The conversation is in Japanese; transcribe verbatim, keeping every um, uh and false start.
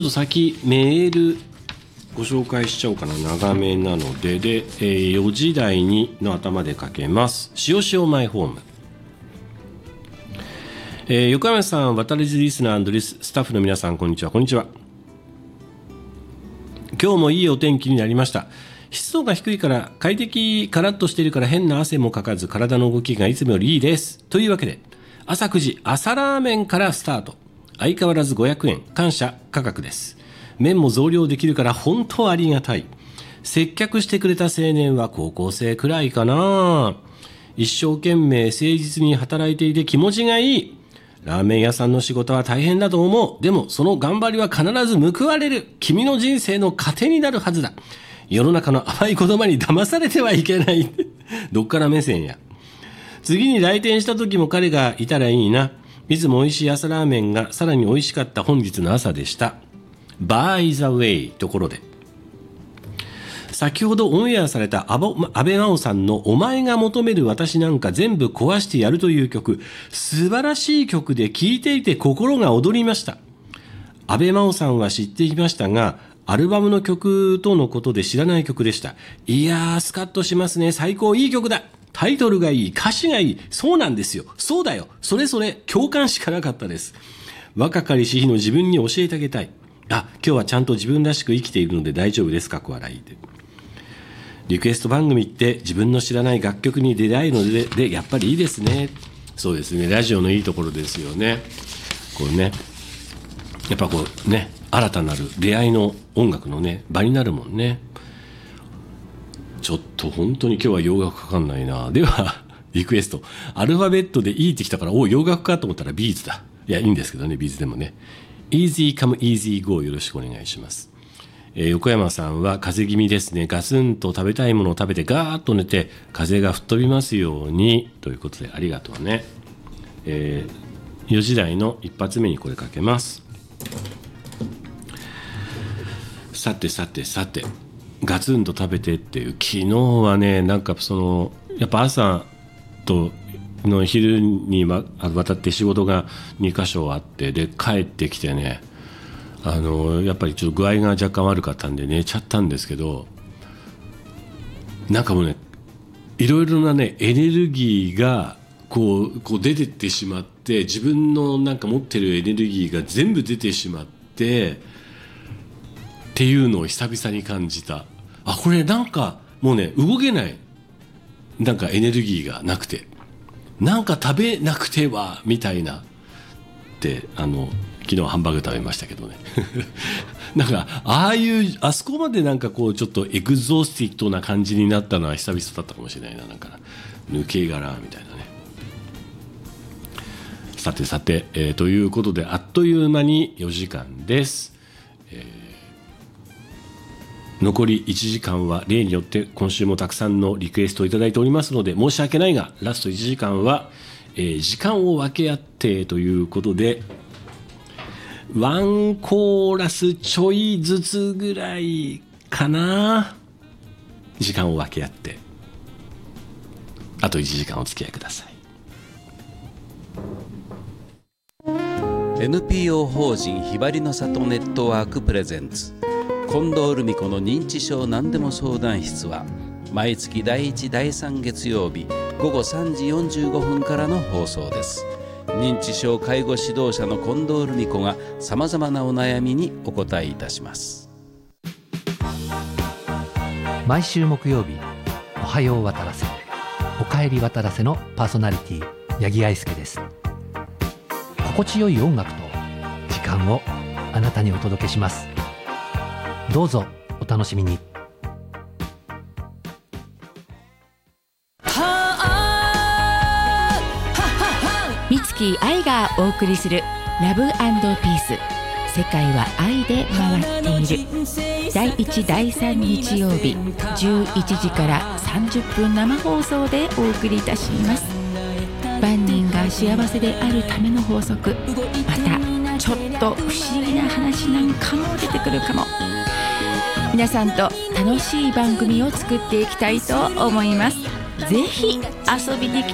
ちょっと先メールご紹介しちゃおうかな。長めなのでで、えー、よじ台にの頭でかけます。しおしおマイホーム、えー、横山さん、渡りずリスナー&リススタッフの皆さん、こんにちは。こんにちは。今日もいいお天気になりました。湿度が低いから快適、カラッとしているから変な汗もかかず体の動きがいつもよりいいです。というわけで朝くじ朝ラーメンからスタート。相変わらずごひゃくえん感謝価格です。麺も増量できるから本当ありがたい。接客してくれた青年は高校生くらいかな。一生懸命誠実に働いていて気持ちがいい。ラーメン屋さんの仕事は大変だと思う。でもその頑張りは必ず報われる。君の人生の糧になるはずだ。世の中の甘い言葉に騙されてはいけない。どっから目線や。次に来店した時も彼がいたらいいな。いつも美味しい朝ラーメンがさらに美味しかった本日の朝でした。バイザウェイところで、先ほどオンエアされた安倍真央さんのお前が求める私なんか全部壊してやるという曲、素晴らしい曲で聴いていて心が躍りました。安倍真央さんは知っていましたが、アルバムの曲とのことで知らない曲でした。いやースカッとしますね。最高、いい曲だ。タイトルがいい、歌詞がいい。そうなんですよ。そうだよ。それそれ、共感しかなかったです。若かりし日の自分に教えてあげたい。あ、今日はちゃんと自分らしく生きているので大丈夫です。かっこ笑いで。リクエスト番組って自分の知らない楽曲に出会えるので、でやっぱりいいですね。そうですね。ラジオのいいところですよね。こうね、やっぱこうね、新たなる出会いの音楽のね場になるもんね。ちょっと本当に今日は洋楽かかんないな。ではリクエスト、アルファベットで E ってきたから、お洋楽かと思ったらビーズだ。いやいいんですけどね、ビーズでもね。Easy come easy go、 よろしくお願いします。えー、横山さんは風邪気味ですね。ガツンと食べたいものを食べてガーッと寝て風邪が吹っ飛びますようにということで、ありがとうね。えー、よじ台の一発目にこれかけます。さてさてさて、ガツンと食べてっていう、昨日はね、なんかそのやっぱ朝との昼にわたって仕事がにかしょあって、で帰ってきてね、あのやっぱりちょっと具合が若干悪かったんで寝ちゃったんですけど、なんかもうね、いろいろなねエネルギーがこう、こう出てってしまって、自分のなんか持ってるエネルギーが全部出てしまってっていうのを久々に感じた。あ、これなんかもうね動けない、なんかエネルギーがなくて、なんか食べなくてはみたいなって、あの昨日ハンバーグ食べましたけどねなんかああいうあそこまでなんかこうちょっとエグゾースティックな感じになったのは久々だったかもしれないな。なんか抜け殻みたいなね。さてさて、えー、ということであっという間によじかんです。えー、残りいちじかんは例によって今週もたくさんのリクエストをいただいておりますので申し訳ないが、ラストいちじかんは、えー、時間を分け合ってということで、ワンコーラスちょいずつぐらいかな。時間を分け合ってあといちじかんお付き合いください。 エヌピーオー 法人ひばりの里ネットワークプレゼンツ、近藤留美子の認知症なんでも相談室は毎月だいいちだいさん月曜日ごごさんじよんじゅうごふんからの放送です。認知症介護指導者の近藤留美子がさまざまなお悩みにお答えいたします。 毎週木曜日、おはよう渡らせ、おかえり渡らせのパーソナリティ八木愛介です。心地よい音楽と時間をあなたにお届けします。どうぞお楽しみに。 美月愛がお送りするラブ&ピース、世界は愛で回っている。だいいちだいさん日曜日じゅういちじからさんじゅっぷん生放送でお送りいたします。万人が幸せであるための法則、またちょっと不思議な話なんかも出てくるかも。皆さんと楽しい番組を作っていきたいと思います。ぜひ遊びに来て